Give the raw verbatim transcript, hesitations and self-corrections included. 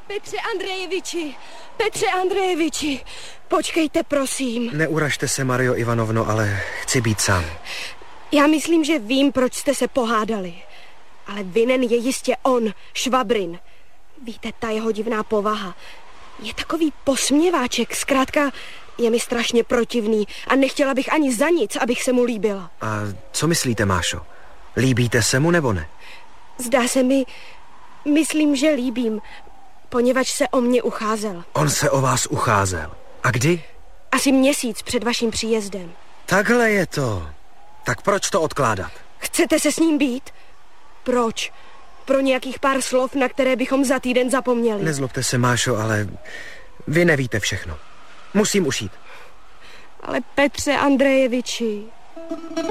Petře Andrejeviči, Petře Andrejeviči, počkejte, prosím. Neuražte se, Mario Ivanovno, ale chci být sám. Já myslím, že vím, proč jste se pohádali. Ale vinen je jistě on, Švabrin. Víte, ta jeho divná povaha. Je takový posměváček, zkrátka je mi strašně protivný a nechtěla bych ani za nic, abych se mu líbila. A co myslíte, Mášo? Líbíte se mu nebo ne? Zdá se mi, myslím, že líbím, poněvadž se o mě ucházel. On se o vás ucházel. A kdy? Asi měsíc před vaším příjezdem. Takhle je to. Tak proč to odkládat? Chcete se s ním být? Proč? Pro nějakých pár slov, na které bychom za týden zapomněli. Nezlobte se, Mášo, ale vy nevíte všechno. Musím ušít. Ale Petře Andrejeviči...